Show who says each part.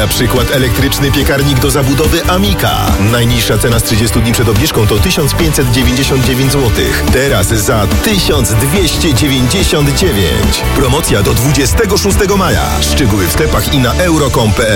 Speaker 1: Na przykład elektryczny piekarnik do zabudowy Amika. Najniższa cena z 30 dni przed obniżką to 1599 zł. Teraz za 1299. Promocja do 26 maja. Szczegóły w sklepach i na euro.com.pl.